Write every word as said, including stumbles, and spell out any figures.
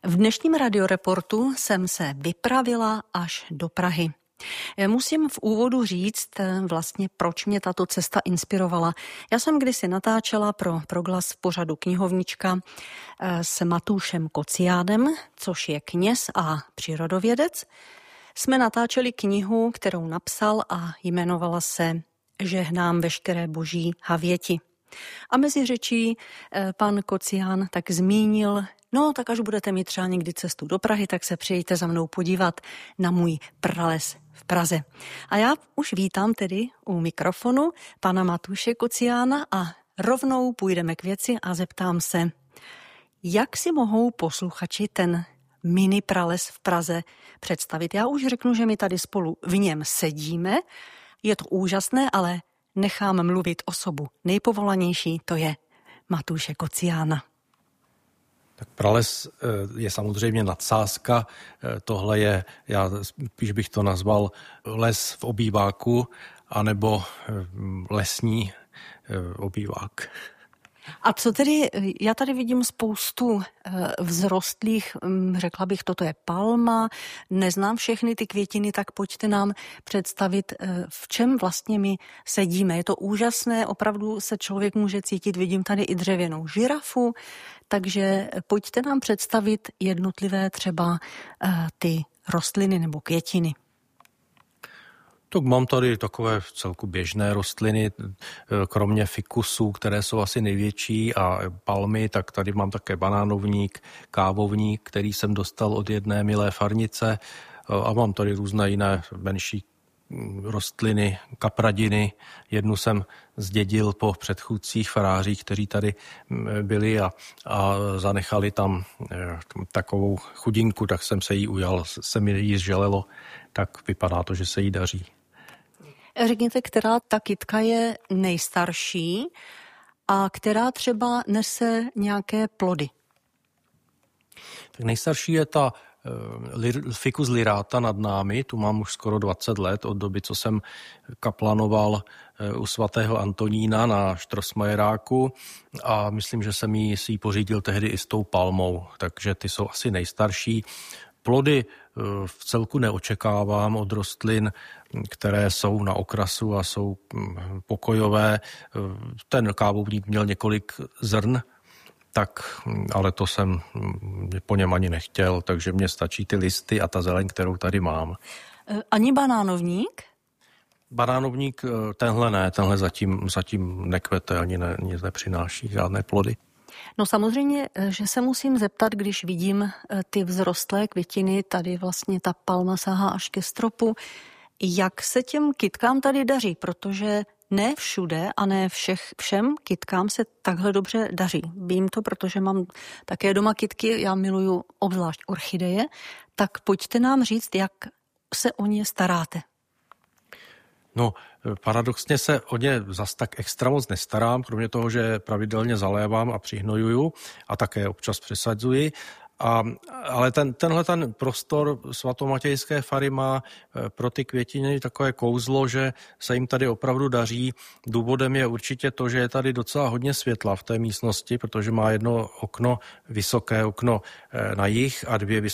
V dnešním radioreportu jsem se vypravila až do Prahy. Musím v úvodu říct vlastně, proč mě tato cesta inspirovala. Já jsem kdysi natáčela pro proglas v pořadu Knihovnička s Matoušem Kociánem, což je kněz a přírodovědec. Jsme natáčeli knihu, kterou napsal a jmenovala se Žehnám veškeré boží havěti. A mezi řečí pan Kocián tak zmínil, no tak až budete mít třeba někdy cestu do Prahy, tak se přijďte za mnou podívat na můj prales v Praze. A já už vítám tedy u mikrofonu pana Matouše Kociána a rovnou půjdeme k věci a zeptám se, jak si mohou posluchači ten mini prales v Praze představit. Já už řeknu, že my tady spolu v něm sedíme, je to úžasné, ale nechám mluvit osobu nejpovolanější, to je Matouše Kociána. Tak prales je samozřejmě nadsázka, tohle je, já spíš bych to nazval les v obýváku, anebo lesní obývák. A co tedy, já tady vidím spoustu vzrostlých, řekla bych, toto je palma, neznám všechny ty květiny, tak pojďte nám představit, v čem vlastně my sedíme. Je to úžasné, opravdu se člověk může cítit, vidím tady i dřevěnou žirafu, takže pojďte nám představit jednotlivé třeba ty rostliny nebo květiny. Tak mám tady takové celku běžné rostliny, kromě fikusů, které jsou asi největší, a palmy, tak tady mám také banánovník, kávovník, který jsem dostal od jedné milé farnice, a mám tady různé jiné menší rostliny, kapradiny. Jednu jsem zdědil po předchůdcích farářích, kteří tady byli a, a zanechali tam takovou chudinku, tak jsem se jí ujal, se mi jí zželelo, tak vypadá to, že se jí daří. Řekněte, která ta kytka je nejstarší a která třeba nese nějaké plody? Tak nejstarší je ta Ficus lyrata nad námi, tu mám už skoro dvacet let, od doby, co jsem kaplanoval u svatého Antonína na Štrosmajeráku, a myslím, že jsem ji si ji pořídil tehdy i s tou palmou, takže ty jsou asi nejstarší. Plody v celku neočekávám od rostlin, které jsou na okrasu a jsou pokojové. Ten kávovník měl několik zrn, tak, ale to jsem po něm ani nechtěl, takže mně stačí ty listy a ta zeleň, kterou tady mám. Ani banánovník? Banánovník, tenhle ne, tenhle zatím, zatím nekvete, ani ne, nic nepřináší žádné plody. No samozřejmě, že se musím zeptat, když vidím ty vzrostlé květiny, tady vlastně ta palma sahá až ke stropu, jak se těm kytkám tady daří, protože ne všude a ne všech, všem kytkám se takhle dobře daří. Vím to, protože mám také doma kytky, já miluju obzvlášť orchideje, tak pojďte nám říct, jak se o ně staráte. No, paradoxně se o ně zas tak extra moc nestarám, kromě toho, že pravidelně zalévám a přihnojuju a také občas přesadzuji. A, ale ten, tenhle ten prostor svatomatějské fary má pro ty květiny takové kouzlo, že se jim tady opravdu daří. Důvodem je určitě to, že je tady docela hodně světla v té místnosti, protože má jedno okno, vysoké okno na jih a dvě